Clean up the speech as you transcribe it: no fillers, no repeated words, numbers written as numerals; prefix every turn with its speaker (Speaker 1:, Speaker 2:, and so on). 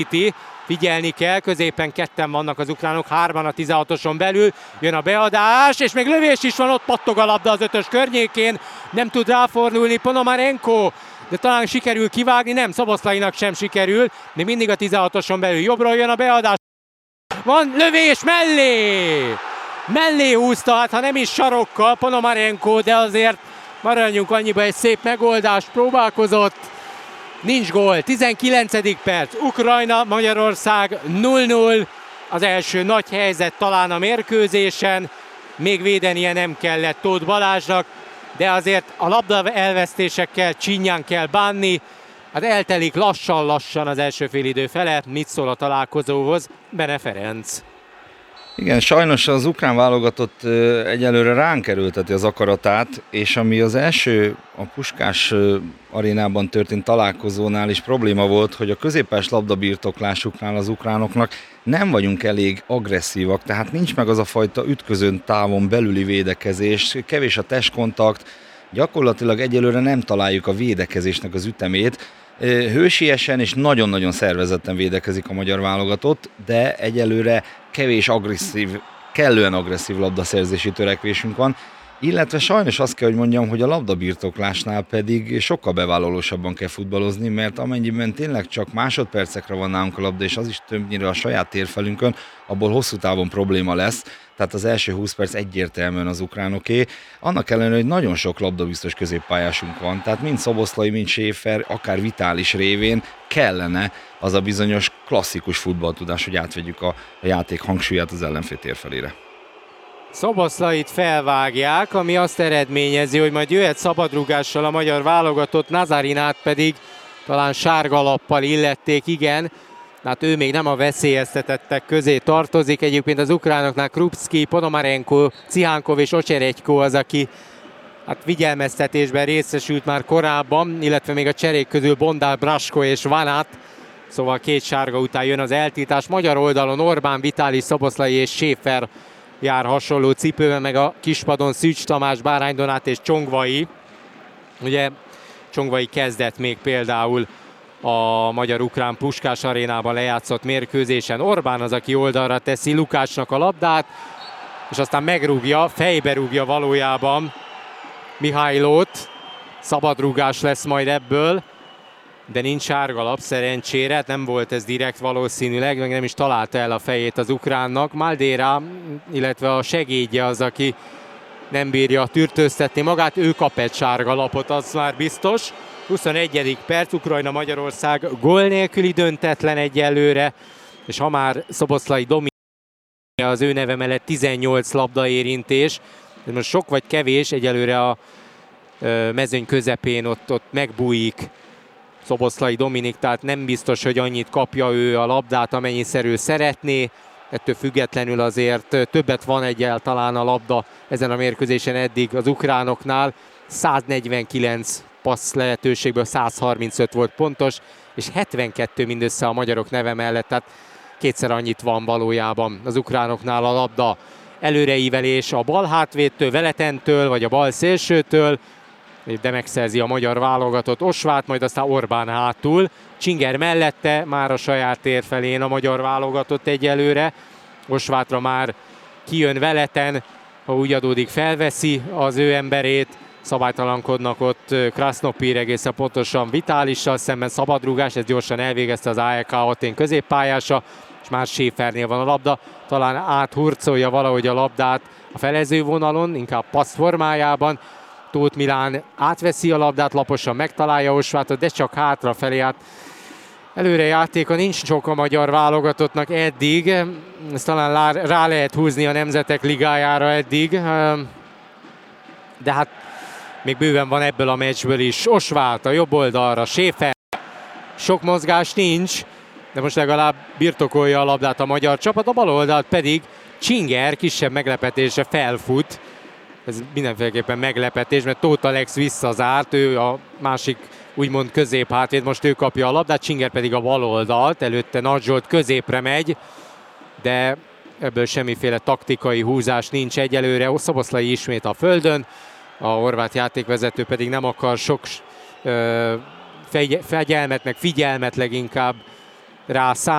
Speaker 1: Figyelni kell, középen ketten vannak az ukránok, 3-an a 16-oson belül, jön a beadás, és még lövés is van, ott pattog a labda az 5-ös környékén, nem tud ráfordulni Ponomarenko, de talán sikerül kivágni, nem, Szoboszlainak sem sikerül, de mindig a 16-oson belül jobbra jön a beadás. Van lövés mellé húzta, hát ha nem is sarokkal Ponomarenko, de azért maradjunk annyiba, egy szép megoldást próbálkozott. Nincs gól, 19. perc, Ukrajna, Magyarország 0-0, az első nagy helyzet talán a mérkőzésen, még védenie nem kellett Tóth Balázsnak, de azért a labda elvesztésekkel csinyán kell bánni. Hát eltelik lassan az első félidő fele, mit szól a találkozóhoz Bene Ferenc.
Speaker 2: Igen, sajnos az ukrán válogatott egyelőre ránk erőlteti az akaratát, és ami az első a Puskás arénában történt találkozónál is probléma volt, hogy a középpályás labdabirtoklásuknál az ukránoknak nem vagyunk elég agresszívak, tehát nincs meg az a fajta ütközőn távon belüli védekezés, kevés a testkontakt, gyakorlatilag egyelőre nem találjuk a védekezésnek az ütemét. Hősiesen és nagyon-nagyon szervezetten védekezik a magyar válogatott, de egyelőre kevés kellően agresszív labdaszerzési törekvésünk van, illetve sajnos azt kell, hogy mondjam, hogy a labdabirtoklásnál pedig sokkal bevállalósabban kell futballozni, mert amennyiben tényleg csak másodpercekre van nálunk a labda, és az is többnyire a saját térfelünkön, abból hosszú távon probléma lesz, tehát az első 20 perc egyértelműen az ukránoké. Annak ellenére, hogy nagyon sok labdabiztos középpályásunk van, tehát mind Szoboszlai, mind Schäfer, akár Vitális révén kellene az a bizonyos klasszikus futballtudás, hogy átvegyük a játék hangsúlyát az ellenfél térfelére.
Speaker 1: Szoboszlait felvágják, ami azt eredményezi, hogy majd jöhet szabadrúgással a magyar válogatott, Nazarinát pedig talán sárga lappal illették, igen. Hát ő még nem a veszélyeztetettek közé tartozik. Egyébként az ukránoknál Krupski, Ponomarenko, Cihánkov és Ocseregyko az, aki hát figyelmeztetésben részesült már korábban, illetve még a cserék közül Bondár, Brasko és Vanat. Szóval 2 sárga után jön az eltiltás. Magyar oldalon Orbán, Vitális, Szoboszlai és Schäfer jár hasonló cipőben, meg a kispadon Szűcs Tamás, Bárány Donát és Csongvai. Ugye Csongvai kezdett még például a magyar-ukrán Puskás arénában lejátszott mérkőzésen. Orbán az, aki oldalra teszi Lukácsnak a labdát, és aztán megrúgja, fejbe rúgja valójában Mihálylót. Szabadrúgás lesz majd ebből, de nincs sárgalap szerencsére, nem volt ez direkt valószínűleg, meg nem is találta el a fejét az ukránnak. Maldéra, illetve a segédje az, aki nem bírja tűrtőztetni magát, ő kap egy sárgalapot, az már biztos. 21. perc, Ukrajna-Magyarország gól nélküli döntetlen egyelőre, és ha már Szoboszlai dominálja, az ő neve mellett 18 labdaérintés, ez most sok vagy kevés, egyelőre a mezőny közepén ott megbújik Szoboszlai Dominik, tehát nem biztos, hogy annyit kapja ő a labdát, amennyiszer ő szeretné. Ettől függetlenül azért többet van egyáltalán a labda ezen a mérkőzésen eddig az ukránoknál. 149 passz lehetőségből 135 volt pontos, és 72 mindössze a magyarok neve mellett, tehát kétszer annyit van valójában az ukránoknál a labda. Előreívelés a bal hátvédtől, Veletentől, vagy a bal szélsőtől, de megszerzi a magyar válogatott Osvát, majd aztán Orbán hátul. Csinger mellette, már a saját tér felén a magyar válogatott egyelőre. Osvátra már kijön Veleten, ha úgy adódik, felveszi az ő emberét. Szabálytalankodnak ott Krasznopír, egészen pontosan Vitálissal szemben, szabadrúgás, ez gyorsan elvégezte az AEK Atén középpályása, és már Schäfernél van a labda, talán áthurcolja valahogy a labdát a felező vonalon, inkább passz formájában. Tóth Milán átveszi a labdát, laposan megtalálja Osvátot, de csak hátrafelé, hát előre játéka nincs sok a magyar válogatottnak eddig, ezt talán rá lehet húzni a Nemzetek Ligájára eddig, de hát még bőven van ebből a meccsből is. Osvát a jobb oldalra, Schäfer, sok mozgás nincs, de most legalább birtokolja a labdát a magyar csapat, a bal oldalt pedig Csinger kisebb meglepetésre felfut. Ez mindenféleképpen meglepetés, mert Tóth Alex visszazárt, ő a másik úgymond középhátvéd, most ő kapja a labdát, Csinger pedig a bal oldalt, előtte Nagy Zsolt középre megy, de ebből semmiféle taktikai húzás nincs egyelőre. Szoboszlai ismét a földön, a horvát játékvezető pedig nem akar sok fegyelmet, meg figyelmet leginkább rá